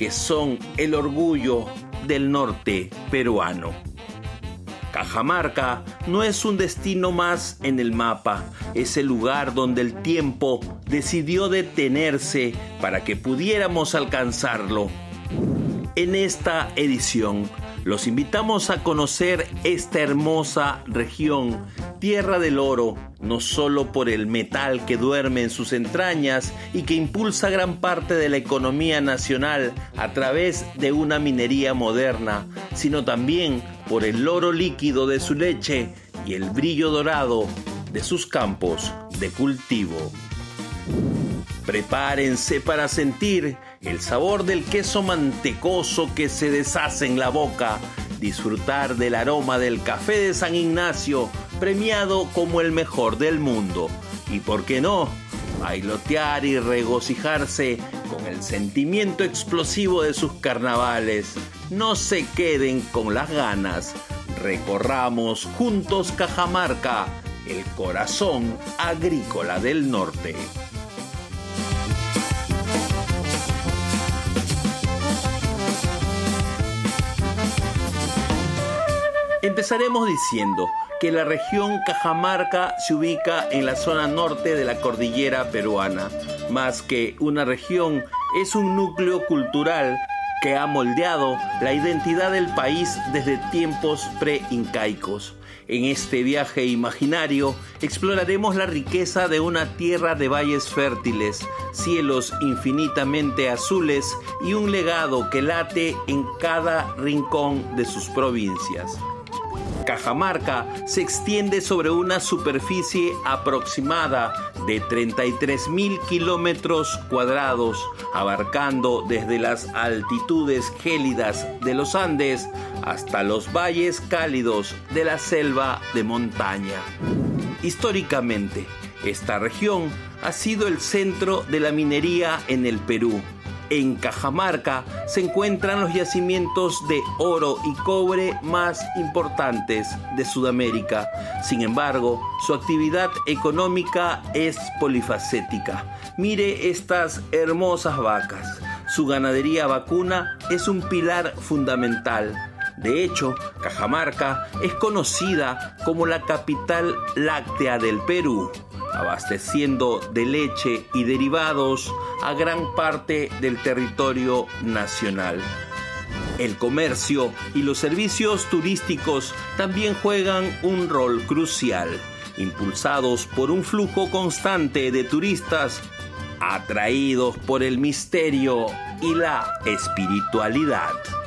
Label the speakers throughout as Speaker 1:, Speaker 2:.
Speaker 1: que son el orgullo del norte peruano. Cajamarca no es un destino más en el mapa, es el lugar donde el tiempo decidió detenerse para que pudiéramos alcanzarlo. En esta edición los invitamos a conocer esta hermosa región, tierra del oro, no solo por el metal que duerme en sus entrañas y que impulsa gran parte de la economía nacional a través de una minería moderna, sino también por el oro líquido de su leche y el brillo dorado de sus campos de cultivo. Prepárense para sentir el sabor del queso mantecoso que se deshace en la boca, disfrutar del aroma del café de San Ignacio, premiado como el mejor del mundo, y por qué no, bailotear y regocijarse con el sentimiento explosivo de sus carnavales. No se queden con las ganas, recorramos juntos Cajamarca, el corazón agrícola del norte. Empezaremos diciendo que la región Cajamarca se ubica en la zona norte de la cordillera peruana. Más que una región, es un núcleo cultural que ha moldeado la identidad del país desde tiempos pre-incaicos. En este viaje imaginario exploraremos la riqueza de una tierra de valles fértiles, cielos infinitamente azules y un legado que late en cada rincón de sus provincias. Cajamarca se extiende sobre una superficie aproximada de 33.000 kilómetros cuadrados, abarcando desde las altitudes gélidas de los Andes hasta los valles cálidos de la selva de montaña. Históricamente, esta región ha sido el centro de la minería en el Perú. En Cajamarca se encuentran los yacimientos de oro y cobre más importantes de Sudamérica. Sin embargo, su actividad económica es polifacética. Mire estas hermosas vacas. Su ganadería vacuna es un pilar fundamental. De hecho, Cajamarca es conocida como la capital láctea del Perú, abasteciendo de leche y derivados a gran parte del territorio nacional. El comercio y los servicios turísticos también juegan un rol crucial, impulsados por un flujo constante de turistas atraídos por el misterio y la espiritualidad.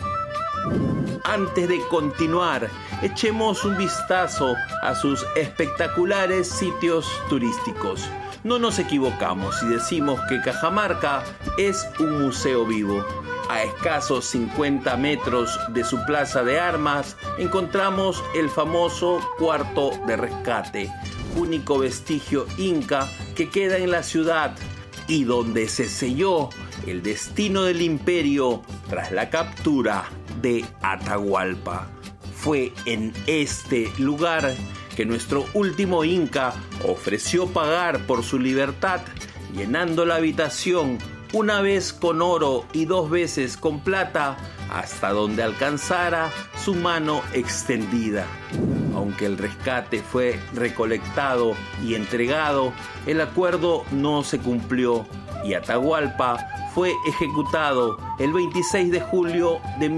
Speaker 1: Antes de continuar, echemos un vistazo a sus espectaculares sitios turísticos. No nos equivocamos si decimos que Cajamarca es un museo vivo. A escasos 50 metros de su plaza de armas encontramos el famoso Cuarto de Rescate, único vestigio inca que queda en la ciudad y donde se selló el destino del imperio tras la captura de Atahualpa. Fue en este lugar que nuestro último inca ofreció pagar por su libertad, llenando la habitación una vez con oro y 2 veces con plata, hasta donde alcanzara su mano extendida. Aunque el rescate fue recolectado y entregado, el acuerdo no se cumplió y Atahualpa fue ejecutado el 26 de julio de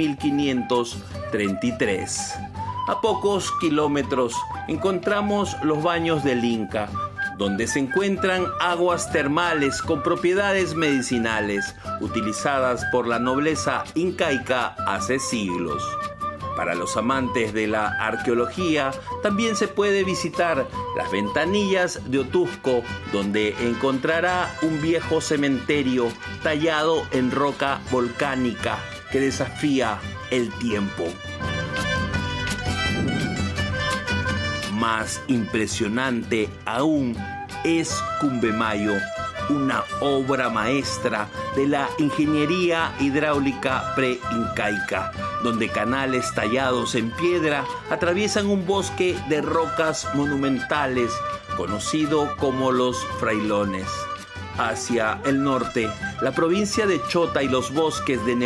Speaker 1: 1533. A pocos kilómetros encontramos los baños del Inca, donde se encuentran aguas termales con propiedades medicinales, utilizadas por la nobleza incaica hace siglos. Para los amantes de la arqueología, también se puede visitar las ventanillas de Otusco, donde encontrará un viejo cementerio tallado en roca volcánica que desafía el tiempo. Más impresionante aún es Cumbemayo, una obra maestra de la ingeniería hidráulica pre-incaica, donde canales tallados en piedra atraviesan un bosque de rocas monumentales conocido como los Frailones. Hacia el norte, la provincia de Chota y los bosques de